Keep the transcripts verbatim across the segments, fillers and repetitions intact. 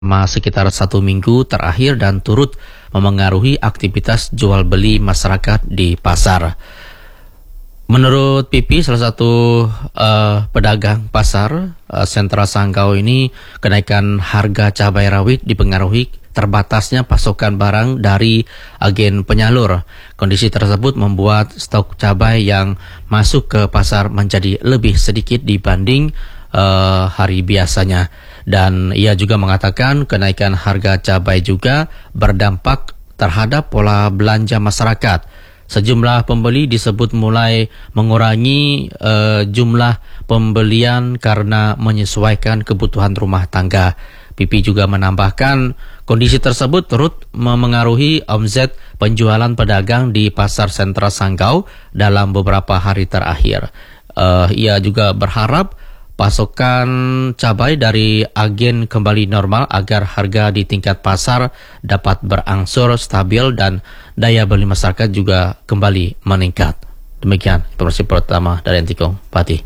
selama sekitar satu minggu terakhir dan turut memengaruhi aktivitas jual beli masyarakat di pasar. Menurut Pipi, salah satu uh, pedagang pasar uh, sentra Sanggau ini, kenaikan harga cabai rawit dipengaruhi terbatasnya pasokan barang dari agen penyalur. Kondisi tersebut membuat stok cabai yang masuk ke pasar menjadi lebih sedikit dibanding uh, hari biasanya. Dan ia juga mengatakan kenaikan harga cabai juga berdampak terhadap pola belanja masyarakat. Sejumlah pembeli disebut mulai mengurangi uh, jumlah pembelian karena menyesuaikan kebutuhan rumah tangga. Pipi juga menambahkan kondisi tersebut turut memengaruhi omset penjualan pedagang di pasar sentra Sanggau dalam beberapa hari terakhir. Uh, ia juga berharap pasokan cabai dari agen kembali normal agar harga di tingkat pasar dapat berangsur stabil dan daya beli masyarakat juga kembali meningkat. Demikian informasi pertama dari Entikong, Fatih.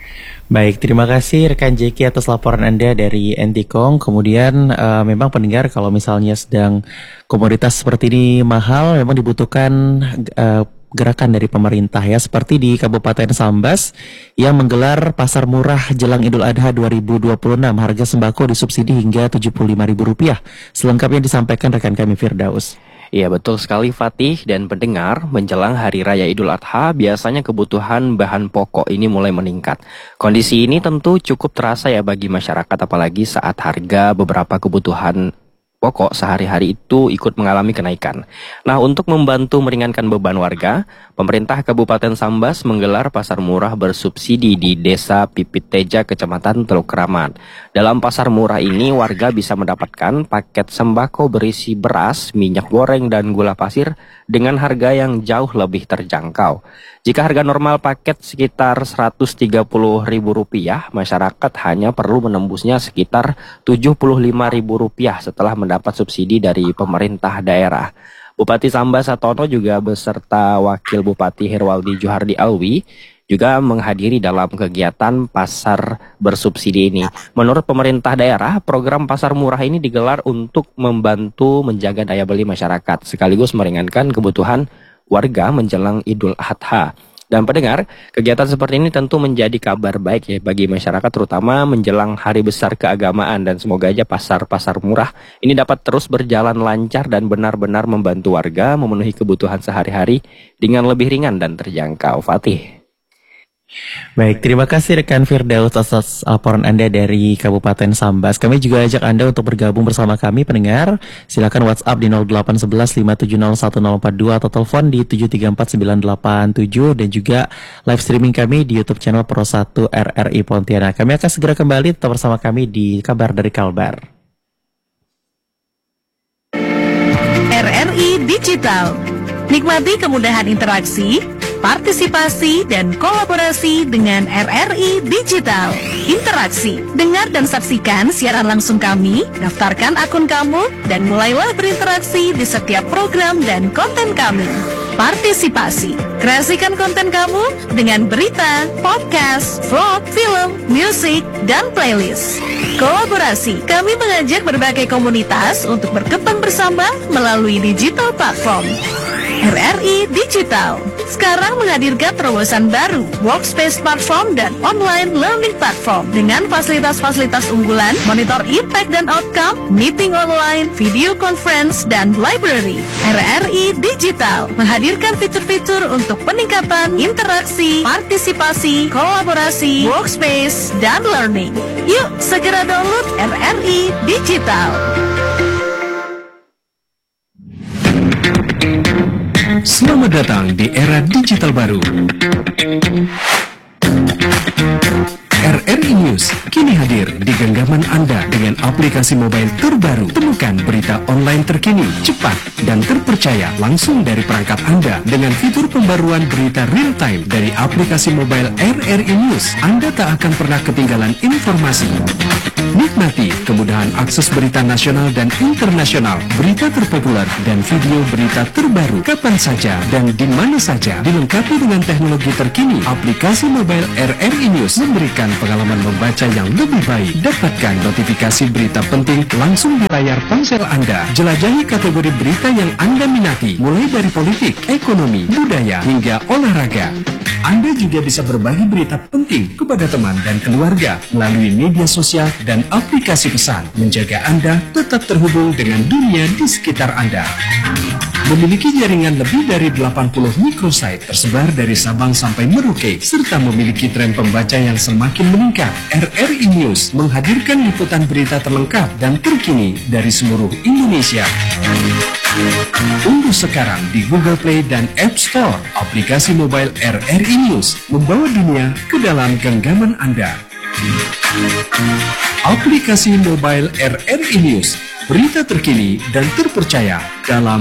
Baik, terima kasih rekan Jeki atas laporan Anda dari Entikong. Kemudian uh, memang pendengar kalau misalnya sedang komoditas seperti ini mahal, memang dibutuhkan uh, gerakan dari pemerintah ya, seperti di Kabupaten Sambas yang menggelar pasar murah jelang Idul Adha dua ribu dua puluh enam. Harga sembako disubsidi hingga tujuh puluh lima ribu rupiah. Selengkapnya disampaikan rekan kami Firdaus. Iya betul sekali Fatih dan pendengar, menjelang Hari Raya Idul Adha biasanya kebutuhan bahan pokok ini mulai meningkat. Kondisi ini tentu cukup terasa ya bagi masyarakat, apalagi saat harga beberapa kebutuhan pokok sehari-hari itu ikut mengalami kenaikan. Nah, untuk membantu meringankan beban warga, pemerintah Kabupaten Sambas menggelar pasar murah bersubsidi di Desa Pipiteja, Kecamatan Teluk Kramat. Dalam pasar murah ini, warga bisa mendapatkan paket sembako berisi beras, minyak goreng, dan gula pasir dengan harga yang jauh lebih terjangkau. Jika harga normal paket sekitar seratus tiga puluh ribu rupiah, masyarakat hanya perlu menembusnya sekitar tujuh puluh lima ribu rupiah setelah mendapat subsidi dari pemerintah daerah. Bupati Sambas Satono juga beserta Wakil Bupati Herwaldi Juhardi Alwi juga menghadiri dalam kegiatan pasar bersubsidi ini. Menurut pemerintah daerah, program pasar murah ini digelar untuk membantu menjaga daya beli masyarakat, sekaligus meringankan kebutuhan warga menjelang Idul Adha. Dan pendengar, kegiatan seperti ini tentu menjadi kabar baik ya bagi masyarakat, terutama menjelang hari besar keagamaan, dan semoga aja pasar-pasar murah ini dapat terus berjalan lancar dan benar-benar membantu warga memenuhi kebutuhan sehari-hari dengan lebih ringan dan terjangkau. Fatih. Baik, terima kasih rekan Firdaus atas laporan Anda dari Kabupaten Sambas. Kami juga ajak Anda untuk bergabung bersama kami pendengar. Silakan WhatsApp di nol delapan satu satu lima tujuh nol satu nol empat dua atau telepon di tujuh tiga empat sembilan delapan tujuh, dan juga live streaming kami di YouTube channel Pro satu R R I Pontianak. Kami akan segera kembali tetap bersama kami di Kabar dari Kalbar. R R I Digital. Nikmati kemudahan interaksi, partisipasi, dan kolaborasi dengan R R I Digital. Interaksi, dengar dan saksikan siaran langsung kami, daftarkan akun kamu, dan mulailah berinteraksi di setiap program dan konten kami. Partisipasi, kreasikan konten kamu dengan berita, podcast, vlog, film, musik, dan playlist. Kolaborasi, kami mengajak berbagai komunitas untuk berkembang bersama melalui digital platform. R R I Digital sekarang menghadirkan terobosan baru, workspace platform dan online learning platform dengan fasilitas-fasilitas unggulan, monitor impact dan outcome, meeting online, video conference, dan library. R R I Digital menghadirkan fitur-fitur untuk peningkatan interaksi, partisipasi, kolaborasi, workspace, dan learning. Yuk segera download R R I Digital. Selamat datang di era digital baru. R R I News kini hadir di genggaman Anda dengan aplikasi mobile terbaru. Temukan berita online terkini, cepat, dan terpercaya langsung dari perangkat Anda dengan fitur pembaruan berita real time dari aplikasi mobile R R I News. Anda tak akan pernah ketinggalan informasi. Nikmati kemudahan akses berita nasional dan internasional, berita terpopuler, dan video berita terbaru kapan saja dan di mana saja. Dilengkapi dengan teknologi terkini, aplikasi mobile R R I News memberikan pengalaman pengalaman membaca yang lebih baik. Dapatkan notifikasi berita penting langsung di layar ponsel Anda. Jelajahi kategori berita yang Anda minati, mulai dari politik, ekonomi, budaya, hingga olahraga. Anda juga bisa berbagi berita penting kepada teman dan keluarga melalui media sosial dan aplikasi pesan, menjaga Anda tetap terhubung dengan dunia di sekitar Anda. Memiliki jaringan lebih dari delapan puluh microsite tersebar dari Sabang sampai Merauke, serta memiliki tren pembaca yang semakin meningkat, R R I News menghadirkan liputan berita terlengkap dan terkini dari seluruh Indonesia. Unduh sekarang di Google Play dan App Store aplikasi mobile R R I News, membawa dunia ke dalam genggaman Anda. Aplikasi mobile R R I News, berita terkini dan terpercaya dalam